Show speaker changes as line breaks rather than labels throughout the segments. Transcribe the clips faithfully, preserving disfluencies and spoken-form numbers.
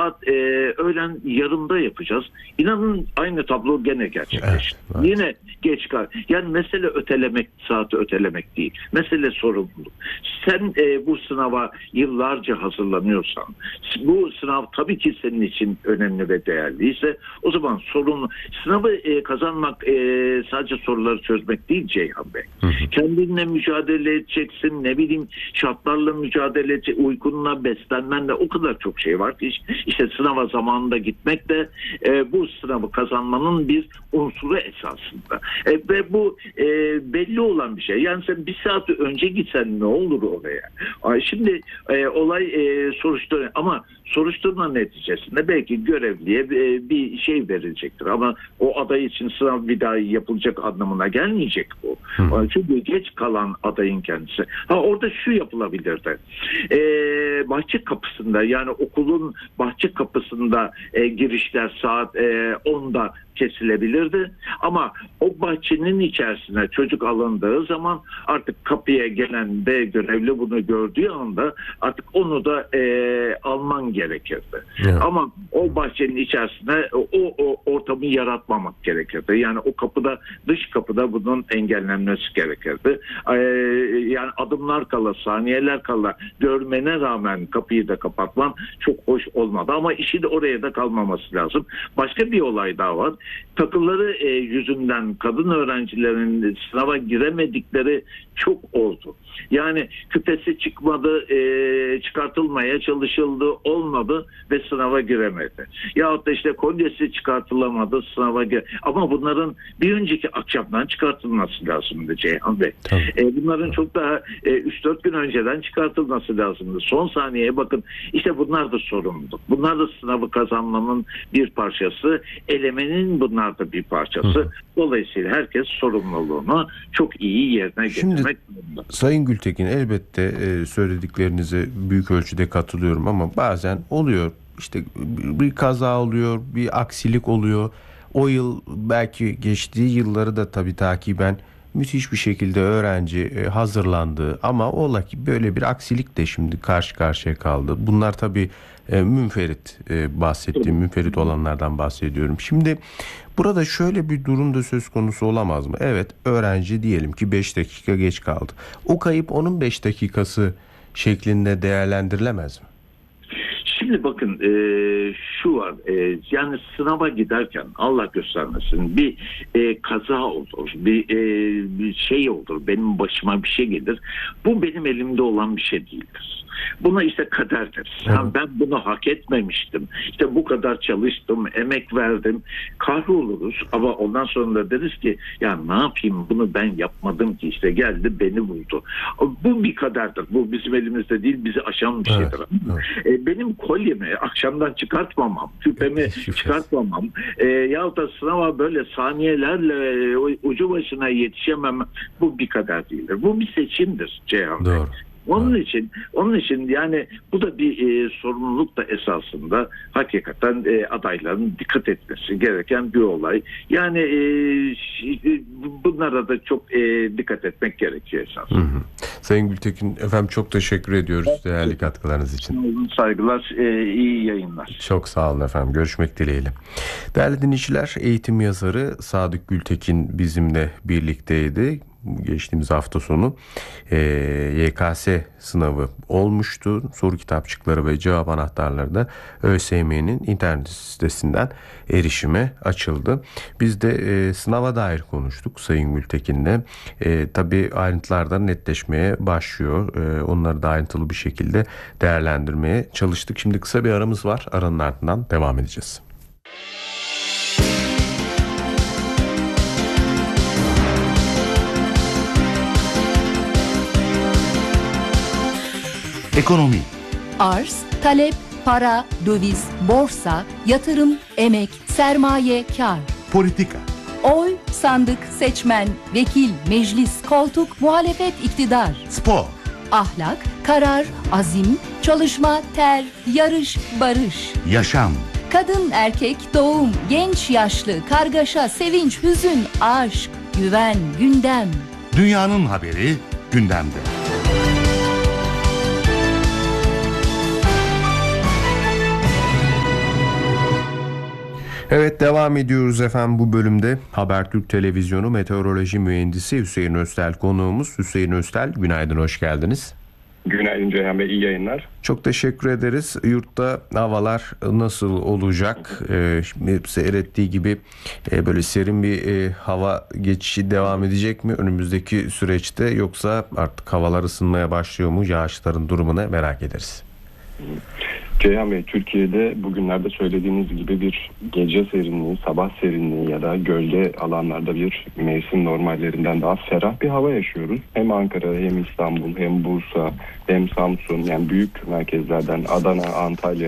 saat e, öğlen yarımda yapacağız. İnanın aynı tablo gene gerçekleşti.
Evet, evet.
Yine geç kal. Yani mesele ötelemek, saati ötelemek değil. Mesele sorumluluk. Sen e, bu sınava yıllarca hazırlanıyorsan, bu sınav tabii ki senin için önemli ve değerliyse, o zaman sorumlu. Sınavı e, kazanmak e, sadece soruları çözmek değil Ceyhan Bey. Hı hı. Kendinle mücadele edeceksin, ne bileyim şartlarla mücadele edeceksin, uykunla, beslenmenle, o kadar çok şey var ki işte sınava zamanında gitmek de e, bu sınavı kazanmanın bir unsuru esasında. E, ve bu e, belli olan bir şey. Yani sen bir saat önce gitsen ne olur oraya? Ay, şimdi e, olay e, soruşturma, ama soruşturma neticesinde belki görevliye e, bir şey verilecektir. Ama o aday için sınav bir daha yapılacak anlamına gelmeyecek bu. Hmm. Çünkü geç kalan adayın kendisi. Ha, orada şu yapılabilirdi. E, bahçe kapısında, yani okulun bahçe kapısında e, girişler saat e, onda kesilebilirdi. Ama o bahçenin içerisine çocuk alındığı zaman artık kapıya gelen de görevli bunu gördüğü anda artık onu da e, alman gerekirdi. Evet. Ama o bahçenin içerisine o, o ortamı yaratmamak gerekirdi. Yani o kapıda, dış kapıda bunun engellenmesi gerekirdi. E, yani adımlar kala, saniyeler kala görmene rağmen kapıyı da kapatman çok hoş olmadı. Ama işi de oraya da kalmaması lazım. Başka bir olay daha var. Takıları e, yüzünden kadın öğrencilerin sınava giremedikleri çok oldu. Yani küpesi çıkmadı, e, çıkartılmaya çalışıldı, olmadı ve sınava giremedi. Yahut da işte kolyesi çıkartılamadı, sınava giremedi. Ama bunların bir önceki akşamdan çıkartılması lazımdı Ceyhan Bey. E, bunların çok daha e, üç dört gün önceden çıkartılması lazımdı. Son saniyeye bakın. İşte bunlar da sorumluluk. Bunlar da sınavı kazanmanın bir parçası. Elemenin bunlar da bir parçası. Hı. Dolayısıyla herkes sorumluluğunu çok iyi yerine
Şimdi,
getirmek zorunda.
Sayın Gültekin, elbette söylediklerinize büyük ölçüde katılıyorum ama bazen oluyor. İşte bir kaza oluyor, bir aksilik oluyor. O yıl, belki geçtiği yılları da tabii takiben müthiş bir şekilde öğrenci hazırlandı ama ola ki böyle bir aksilik de şimdi karşı karşıya kaldı. Bunlar tabii e, münferit e, bahsettiğim münferit olanlardan bahsediyorum. Şimdi burada şöyle bir durum da söz konusu olamaz mı? Evet, öğrenci diyelim ki beş dakika geç kaldı. O kayıp onun beş dakikası şeklinde değerlendirilemez mi?
Şimdi bakın e, şu var, e, yani sınava giderken Allah göstermesin bir e, kaza olur, bir, e, bir şey olur, benim başıma bir şey gelir. Bu benim elimde olan bir şey değildir. Buna işte kader deriz. Yani ben bunu hak etmemiştim. İşte bu kadar çalıştım, emek verdim. Kahroluruz ama ondan sonra da deriz ki ya ne yapayım, bunu ben yapmadım ki, işte geldi beni buldu. Bu bir kaderdir. Bu bizim elimizde değil, bizi aşan bir şeydir. Evet, evet. E, benim kolyemi akşamdan çıkartmamam, küpemi çıkartmamam e, yahut da sınava böyle saniyelerle e, ucu başına yetişemem, bu bir kader değildir. Bu bir seçimdir Ceyhan Bey.
Doğru.
Onun için, onun için yani bu da bir e, sorumluluk da esasında hakikaten e, adayların dikkat etmesi gereken bir olay. Yani e, bunlara da çok e, dikkat etmek gerekiyor esasında. Hı hı.
Sayın Gültekin, efendim çok teşekkür ediyoruz evet, değerli katkılarınız için.
Saygılar, e, iyi yayınlar.
Çok sağ olun efendim. Görüşmek dileğiyle. Değerli dinleyiciler, eğitim yazarı Sadık Gültekin bizimle birlikteydi. Geçtiğimiz hafta sonu e, Y K S sınavı olmuştu. Soru kitapçıkları ve cevap anahtarları da ÖSYM'nin internet sitesinden erişime açıldı. Biz de e, sınava dair konuştuk Sayın Gültekin'le. E, tabii ayrıntılar netleşmeye başlıyor. E, onları da ayrıntılı bir şekilde değerlendirmeye çalıştık. Şimdi kısa bir aramız var. Aranın ardından devam edeceğiz.
Ekonomi.
Arz, talep, para, döviz, borsa, yatırım, emek, sermaye, kar.
Politika.
Oy, sandık, seçmen, vekil, meclis, koltuk, muhalefet, iktidar.
Spor.
Ahlak, karar, azim, çalışma, ter, yarış, barış.
Yaşam.
Kadın, erkek, doğum, genç, yaşlı, kargaşa, sevinç, hüzün, aşk, güven, gündem.
Dünyanın haberi gündemde.
Evet, devam ediyoruz efendim bu bölümde. Habertürk Televizyonu meteoroloji mühendisi Hüseyin Öztel konuğumuz. Hüseyin Öztel, günaydın, hoş geldiniz.
Günaydın Ceyhan Bey, iyi yayınlar.
Çok teşekkür ederiz. Yurtta havalar nasıl olacak? Ee, şimdi seyrettiği gibi e, böyle serin bir e, hava geçişi devam edecek mi önümüzdeki süreçte, yoksa artık havalar ısınmaya başlıyor mu? Yağışların durumunu merak ederiz.
Ceyhan Bey, Türkiye'de bugünlerde söylediğiniz gibi bir gece serinliği, sabah serinliği ya da gölge alanlarda bir mevsim normallerinden daha ferah bir hava yaşıyoruz. Hem Ankara, hem İstanbul, hem Bursa, hem Samsun, yani büyük merkezlerden Adana, Antalya,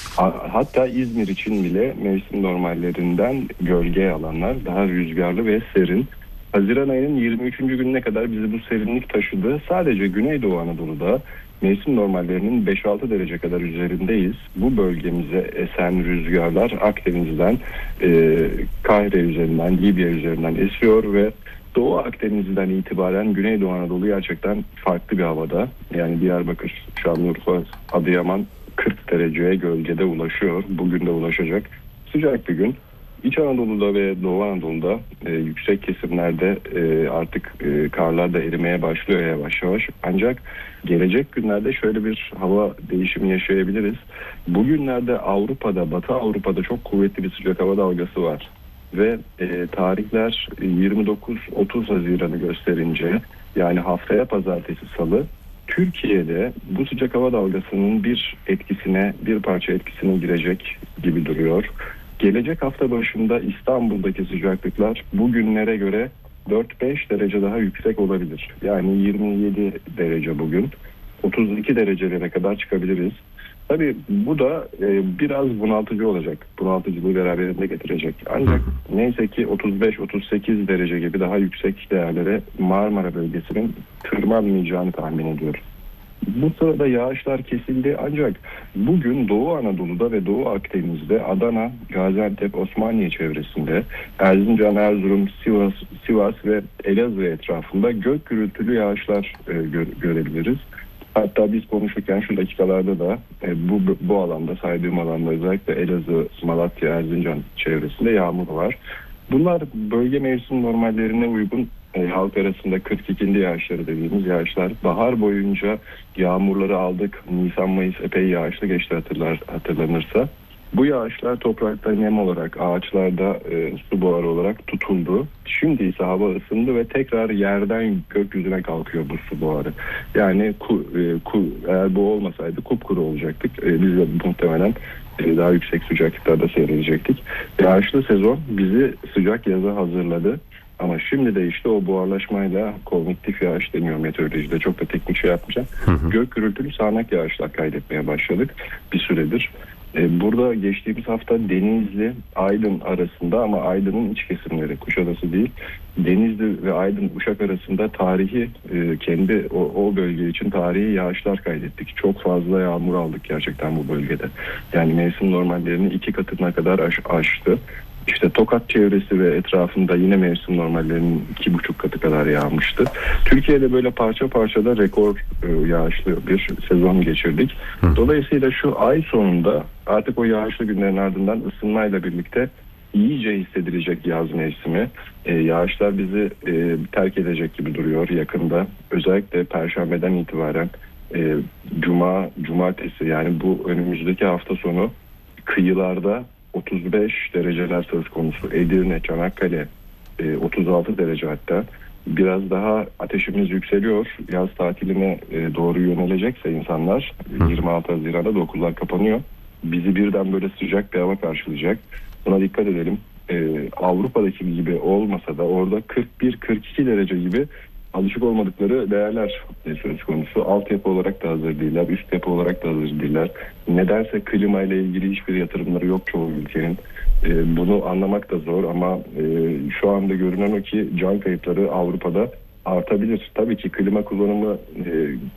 hatta İzmir için bile mevsim normallerinden gölge alanlar, daha rüzgarlı ve serin. Haziran ayının yirmi üçüncü gününe kadar bizi bu serinlik taşıdı. Sadece Güneydoğu Anadolu'da mevsim normallerinin beş altı derece kadar üzerindeyiz. Bu bölgemize esen rüzgarlar Akdeniz'den, e, Kahire üzerinden, Libya üzerinden esiyor ve Doğu Akdeniz'den itibaren Güneydoğu Anadolu gerçekten farklı bir havada. Yani Diyarbakır, Şanlıurfa, Adıyaman kırk dereceye gölgede ulaşıyor. Bugün de ulaşacak. Sıcak bir gün. İç Anadolu'da ve Doğu Anadolu'da e, yüksek kesimlerde e, artık e, karlar da erimeye başlıyor yavaş yavaş. Ancak gelecek günlerde şöyle bir hava değişimi yaşayabiliriz. Bugünlerde Avrupa'da, Batı Avrupa'da çok kuvvetli bir sıcak hava dalgası var. Ve e, tarihler yirmi dokuz otuz Haziran'ı gösterince, yani haftaya pazartesi salı, Türkiye'de bu sıcak hava dalgasının bir etkisine, bir parça etkisine girecek gibi duruyor. Gelecek hafta başında İstanbul'daki sıcaklıklar bugünlere göre dört beş derece daha yüksek olabilir. Yani yirmi yedi derece bugün, otuz iki derecelere kadar çıkabiliriz. Tabii bu da e, biraz bunaltıcı olacak. Bunaltıcılığı beraberinde getirecek. Ancak neyse ki otuz beş otuz sekiz derece gibi daha yüksek değerlere Marmara bölgesinin tırmanmayacağını tahmin ediyorum. Bu sırada yağışlar kesildi, ancak bugün Doğu Anadolu'da ve Doğu Akdeniz'de, Adana, Gaziantep, Osmaniye çevresinde, Erzincan, Erzurum, Sivas, Sivas ve Elazığ etrafında gök gürültülü yağışlar e, gö- görebiliriz. Hatta biz konuşurken şu dakikalarda da e, bu bu alanda, saydığım alanda, özellikle Elazığ, Malatya, Erzincan çevresinde yağmur var. Bunlar bölge mevsim normallerine uygun. E, halk arasında kırk ikindi yağışları dediğimiz yağışlar. Bahar boyunca yağmurları aldık. Nisan-Mayıs epey yağışlı geçti hatırlar, hatırlanırsa. Bu yağışlar toprakta nem olarak, ağaçlarda e, su buharı olarak tutuldu. Şimdi ise hava ısındı ve tekrar yerden gökyüzüne kalkıyor bu su buharı. Yani ku, e, ku, eğer bu olmasaydı kupkuru olacaktık. E, biz de muhtemelen e, daha yüksek sıcaklıklarda seyredecektik. Yağışlı sezon bizi sıcak yaza hazırladı. Ama şimdi de işte o buharlaşmayla konvektif yağış deniyor meteorolojide. Çok da teknik şey yapmayacağım. Hı hı. Gök gürültülü sağanak yağışlar kaydetmeye başladık bir süredir. Ee, burada geçtiğimiz hafta Denizli, Aydın arasında, ama Aydın'ın iç kesimleri, Kuşadası değil, Denizli ve Aydın, Uşak arasında tarihi, e, kendi o, o bölge için tarihi yağışlar kaydettik. Çok fazla yağmur aldık gerçekten bu bölgede. Yani mevsim normallerini iki katına kadar aş, aştı. İşte Tokat çevresi ve etrafında yine mevsim normallerinin iki buçuk katı kadar yağmıştı. Türkiye'de böyle parça parça da rekor e, yağışlı bir sezon geçirdik. Dolayısıyla şu ay sonunda artık o yağışlı günlerin ardından ısınmayla birlikte iyice hissedilecek yaz mevsimi. E, yağışlar bizi e, terk edecek gibi duruyor yakında. Özellikle Perşembeden itibaren e, Cuma, Cumartesi, yani bu önümüzdeki hafta sonu kıyılarda otuz beş dereceler söz konusu. Edirne, Çanakkale e, otuz altı derece hatta. Biraz daha ateşimiz yükseliyor. Yaz tatiline e, doğru yönelecekse insanlar, yirmi altı Haziran'da da okullar kapanıyor. Bizi birden böyle sıcak bir hava karşılayacak. Buna dikkat edelim. E, Avrupa'daki gibi olmasa da orada kırk bir kırk iki derece gibi alışık olmadıkları değerler söz konusu. Altyapı olarak da hazır değiller, üst yapı olarak da hazır değiller. Nedense klima ile ilgili hiçbir yatırımları yok çoğu ülkenin. Ee, bunu anlamak da zor, ama e, şu anda görünen o ki can kayıpları Avrupa'da artabilir. Tabii ki klima kullanımı e,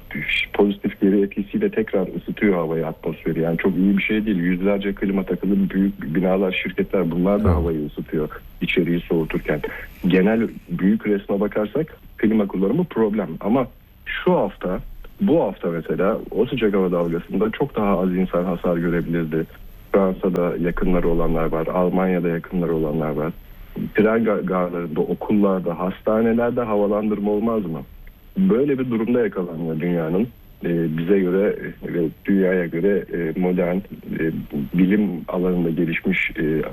pozitif geri etkisiyle tekrar ısıtıyor havayı, atmosferi. Yani çok iyi bir şey değil. Yüzlerce klima takılı büyük binalar, şirketler, bunlar da havayı ısıtıyor içeriği soğuturken. Genel büyük resme bakarsak klima kullanımı problem. Ama şu hafta, bu hafta mesela o sıcak hava dalgasında çok daha az insan hasar görebilirdi. Fransa'da yakınları olanlar var, Almanya'da yakınları olanlar var. Tren garlarında, okullarda, hastanelerde havalandırma olmaz mı? Böyle bir durumda yakalanıyor dünyanın. Ee, bize göre ve dünyaya göre e, modern, e, bilim alanında gelişmiş e,